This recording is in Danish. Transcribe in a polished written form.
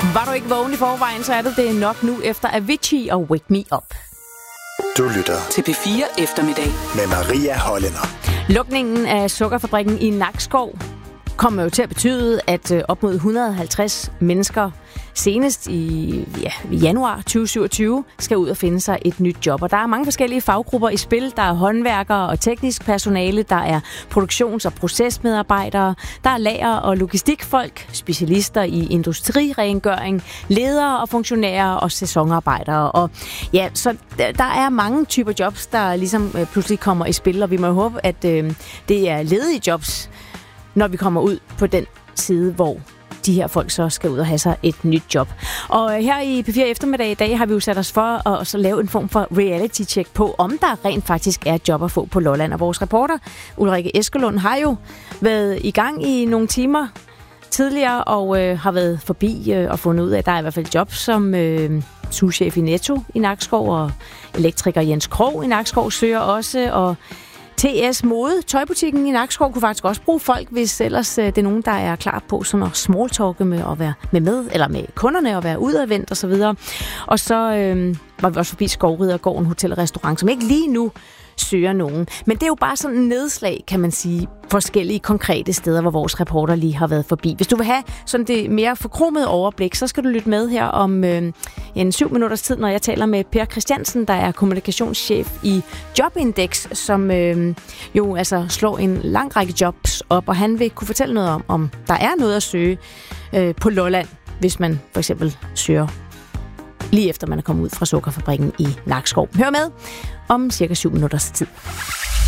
Var du ikke vågen i forvejen, så er du det nok nu efter Avicii og Wake Me Up. Du lytter til P4 Eftermiddag med Maria Hollænder. Lukningen af sukkerfabrikken i Nakskov kommer jo til at betyde, at op mod 150 mennesker senest i januar 2027 skal ud og finde sig et nyt job. Og der er mange forskellige faggrupper i spil. Der er håndværkere og teknisk personale, der er produktions- og procesmedarbejdere, der er lager- og logistikfolk, specialister i industrirengøring, ledere og funktionærer og sæsonarbejdere. Og ja, så der er mange typer jobs, der ligesom pludselig kommer i spil, og vi må håbe, at det er ledige jobs, når vi kommer ud på den side, hvor de her folk så skal ud og have sig et nyt job. Og her i P4 Eftermiddag i dag har vi jo sat os for at så lave en form for reality-check på, om der rent faktisk er job at få på Lolland. Og vores reporter, Ulrike Eskelund, har jo været i gang i nogle timer tidligere og har været forbi og fundet ud af, at der er i hvert fald job som souschef i Netto i Nakskov, og elektriker Jens Krog i Nakskov søger også, og TS Mode, tøjbutikken i Nakskov, kunne faktisk også bruge folk, hvis ellers det er nogen, der er klar på sådan at smalltalke med at være med eller med kunderne og være udadvendt og så videre. Og så var vi også forbi Skovridergården Hotel og Restaurant, som ikke lige nu søger nogen. Men det er jo bare sådan en nedslag, kan man sige, forskellige konkrete steder, hvor vores reporter lige har været forbi. Hvis du vil have sådan det mere forkromede overblik, så skal du lytte med her om en 7 minutters tid, når jeg taler med Per Christiansen, der er kommunikationschef i Jobindex, som jo altså slår en lang række jobs op, og han vil kunne fortælle noget om der er noget at søge på Lolland, hvis man for eksempel søger lige efter man er kommet ud fra sukkerfabrikken i Nakskov. Hør med om cirka 7 minutters tid.